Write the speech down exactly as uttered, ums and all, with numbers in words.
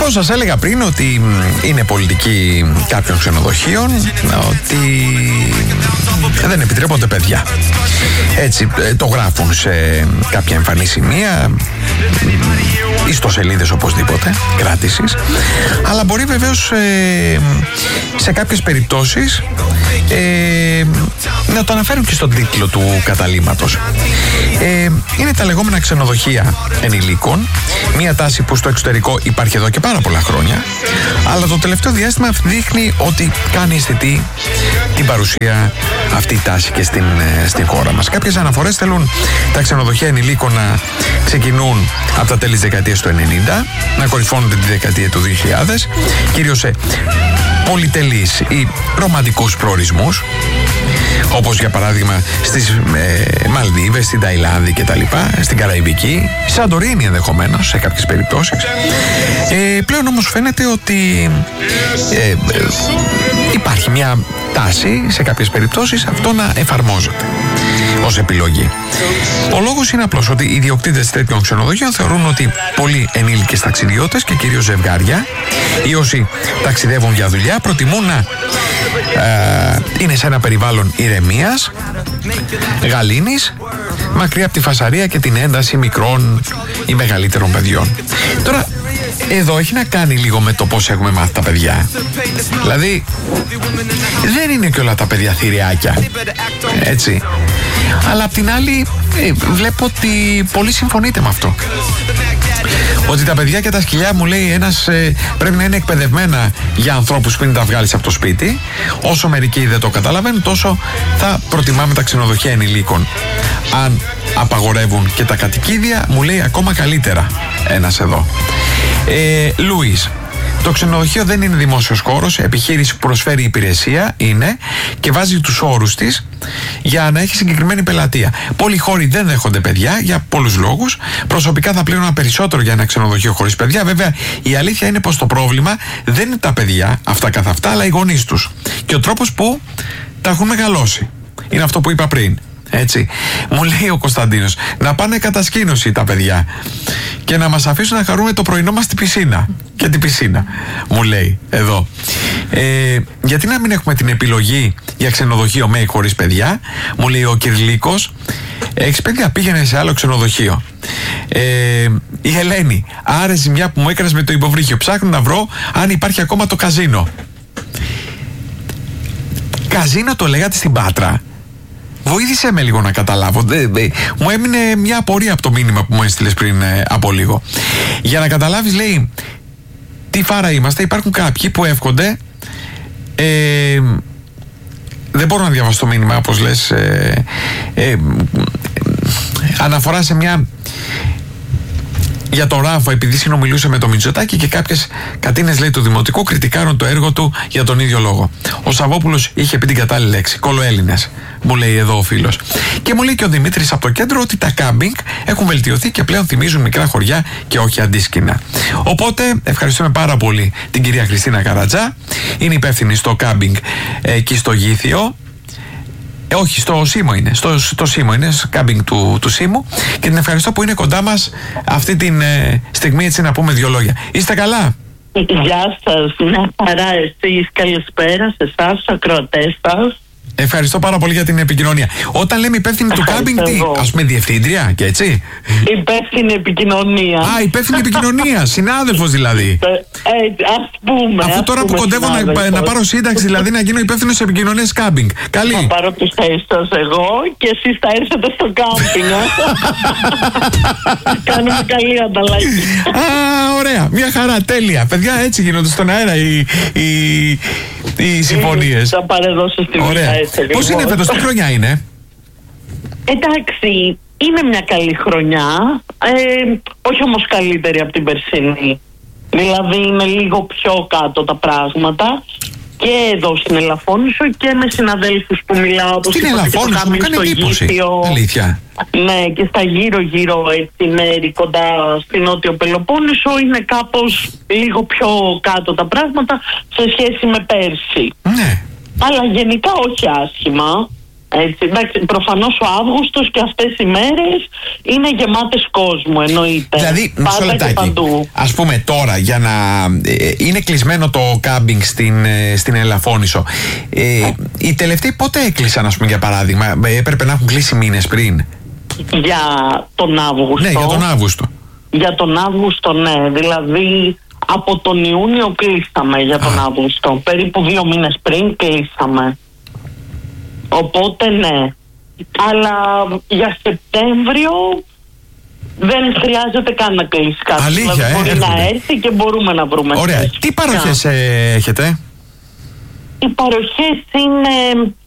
Λοιπόν, σας έλεγα πριν ότι είναι πολιτική κάποιων ξενοδοχείων ότι δεν επιτρέπονται παιδιά. Έτσι το γράφουν σε κάποια εμφανή σημεία, ιστοσελίδες οπωσδήποτε κράτησης, αλλά μπορεί βεβαίως ε, σε κάποιες περιπτώσεις ε, να το αναφέρουν και στον τίτλο του καταλύματος. Ε, είναι τα λεγόμενα ξενοδοχεία ενηλίκων, μια τάση που στο εξωτερικό υπάρχει εδώ και πάρα πολλά χρόνια, αλλά το τελευταίο διάστημα δείχνει ότι κάνει αισθητή την παρουσία αυτή η τάση και στην, στην χώρα μας. Κάποιες αναφορές θέλουν τα ξενοδοχεία ενηλίκων να ξεκινούν από τα τέλη της δεκαετίας του ενενήντα, να κορυφώνονται τη δεκαετία του δύο χιλιάδες, κυρίως σε πολυτελείς ή ρομαντικούς προορισμούς, όπως για παράδειγμα στις ε, Μαλδίβες, στην Ταϊλάνδη και τα λοιπά, στην Καραϊβική, Σαντορίνη ενδεχομένως σε κάποιες περιπτώσεις. Ε, πλέον όμως φαίνεται ότι ε, ε, υπάρχει μια τάση σε κάποιες περιπτώσεις αυτό να εφαρμόζεται ως επιλογή. Ο λόγος είναι απλός ότι οι ιδιοκτήτες τέτοιων ξενοδοχείων θεωρούν ότι πολλοί ενήλικες ταξιδιώτες και κυρίως ζευγάρια ή όσοι ταξιδεύουν για δουλειά προτιμούν να ε, είναι σε ένα περιβάλλον ηρεμίας, γαλήνης, μακριά από τη φασαρία και την ένταση μικρών ή μεγαλύτερων παιδιών. Τώρα, εδώ έχει να κάνει λίγο με το πώς έχουμε μάθει τα παιδιά. Δηλαδή, δεν είναι και όλα τα παιδιά θηριάκια, έτσι. Αλλά απ' την άλλη, ε, βλέπω ότι πολύ συμφωνείτε με αυτό. Ότι τα παιδιά και τα σκυλιά, μου λέει ένας, ε, πρέπει να είναι εκπαιδευμένα για ανθρώπους πριν τα βγάλεις από το σπίτι. Όσο μερικοί δεν το καταλαβαίνουν, τόσο θα προτιμάμε τα ξενοδοχεία ενηλίκων. Αν απαγορεύουν και τα κατοικίδια, μου λέει ακόμα καλύτερα ένας εδώ. Ε, Λούις, το ξενοδοχείο δεν είναι δημόσιος χώρος, επιχείρηση που προσφέρει υπηρεσία είναι και βάζει τους όρους της για να έχει συγκεκριμένη πελατεία. Πολλοί χώροι δεν δέχονται παιδιά για πολλούς λόγους. Προσωπικά θα πλήρωνα περισσότερο για ένα ξενοδοχείο χωρίς παιδιά. Βέβαια, η αλήθεια είναι πως το πρόβλημα δεν είναι τα παιδιά αυτά καθ' αυτά, αλλά οι γονείς τους και ο τρόπος που τα έχουν μεγαλώσει. Είναι αυτό που είπα πριν. Έτσι. Μου λέει ο Κωνσταντίνος να πάνε κατασκήνωση τα παιδιά και να μας αφήσουν να χαρούμε το πρωινό μας στην πισίνα. Και την πισίνα, μου λέει εδώ. Ε, γιατί να μην έχουμε την επιλογή για ξενοδοχείο με ή χωρίς παιδιά, μου λέει ο Κυρλίκος. Έχεις παιδιά, πήγαινε σε άλλο ξενοδοχείο. Ε, η Ελένη, άρε ζημιά που μου έκανες με το υποβρύχιο. Ψάχνω να βρω αν υπάρχει ακόμα το καζίνο. Καζίνο το λέγατε στην Πάτρα? Βοήθησε με λίγο να καταλάβω. Δε, δε, μου έμεινε μια απορία από το μήνυμα που μου έστειλες πριν ε, από λίγο. Για να καταλάβεις, λέει, τι φάρα είμαστε. Υπάρχουν κάποιοι που εύχονται. Ε, δεν μπορώ να διαβάσω το μήνυμα, όπως λες. Ε, ε, ε, αναφορά σε μια. Για τον Ράφα, επειδή συνομιλούσε με τον Μητσοτάκη και κάποιες κατίνες, λέει, του Δημοτικού κριτικάρουν το έργο του για τον ίδιο λόγο. Ο Σαββόπουλος είχε πει την κατάλληλη λέξη. Κολοέλληνες, μου λέει εδώ ο φίλος. Και μου λέει και ο Δημήτρης από το κέντρο ότι τα κάμπινγκ έχουν βελτιωθεί και πλέον θυμίζουν μικρά χωριά και όχι αντίσκηνα. Οπότε ευχαριστούμε πάρα πολύ την κυρία Χριστίνα Καρατζά. Είναι υπεύθυνη στο κάμπινγκ εκεί στο Γήθιο. Ε, όχι, στο Σίμο είναι. Στο, στο Σίμο είναι, στο κάμπινγκ του, του Σίμου. Και την ευχαριστώ που είναι κοντά μας αυτή τη ε, στιγμή, έτσι να πούμε δύο λόγια. Είστε καλά? Γεια σας, μια χαρά εσείς. Καλησπέρα σε εσάς, στους ακροατές σας. Ευχαριστώ πάρα πολύ για την επικοινωνία. Όταν λέμε υπεύθυνη του κάμπινγκ, τι, ας πούμε διευθύντρια και έτσι? Υπεύθυνη επικοινωνία. Α, υπεύθυνη επικοινωνία, συνάδελφος δηλαδή. Ε, ας πούμε. Αφού ας τώρα πούμε, που κοντεύω να, να πάρω σύνταξη, δηλαδή να γίνω υπεύθυνος επικοινωνίας κάμπινγκ. Καλή. Θα πάρω τις θέσεις σας εγώ και εσείς θα έρθετε στο κάμπινγκ. Κάνουμε καλή ανταλλαγή. Α, ωραία. Μια χαρά, τέλεια. Παιδιά, έτσι γίνονται στον αέρα οι, οι, οι συμφωνίες. Θα παρεδώσω στη ωραία. Πώς είναι φέτος, τι χρονιά είναι? Εντάξει, είναι μια καλή χρονιά, ε, όχι όμως καλύτερη από την περσινή. Δηλαδή είναι λίγο πιο κάτω τα πράγματα και εδώ στην Ελαφώνησο και με συναδέλφους που μιλάω. Στην Ελαφώνησο μου κάνει εντύπωση, αλήθεια. Ναι, και στα γύρω γύρω έτσι μέρη κοντά στην Νότιο Πελοπόννησο είναι κάπως λίγο πιο κάτω τα πράγματα σε σχέση με πέρσι. Ναι. Αλλά γενικά όχι άσχημα. Έτσι, εντάξει, προφανώς ο Αύγουστος και αυτές οι μέρες είναι γεμάτες κόσμο, εννοείται. Δηλαδή, μισό λεπτάκι. Ας πούμε τώρα, για να ε, είναι κλεισμένο το κάμπινγκ στην, ε, στην Ελαφώνησο, ε, οι τελευταίοι πότε έκλεισαν, ας πούμε, για παράδειγμα, ε, έπρεπε να έχουν κλείσει μήνες πριν? Για τον Αύγουστο. Ναι, για τον Αύγουστο. Για τον Αύγουστο, ναι. Δηλαδή, από τον Ιούνιο κλείσαμε για τον Α. Αύγουστο. Περίπου δύο μήνες πριν κλείσαμε. Οπότε ναι. Αλλά για Σεπτέμβριο δεν χρειάζεται καν να κλείσει κάτι. Αλήθεια, δηλαδή, ε, μπορεί έρχονται. να έρθει και μπορούμε να βρούμε. Ωραία. Τι παροχές ε, έχετε? Οι παροχές είναι